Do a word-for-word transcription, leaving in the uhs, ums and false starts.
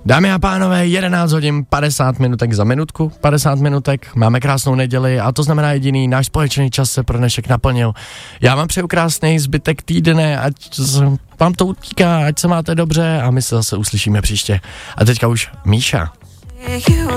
Dámy a pánové, jedenáct hodin padesát minutek za minutku, padesát minutek, máme krásnou neděli a to znamená jediný, náš společný čas se pro dnešek naplnil. Já vám přeju krásný zbytek týdne, ať vám to utíká, ať se máte dobře a my se zase uslyšíme příště. A teďka už Míša.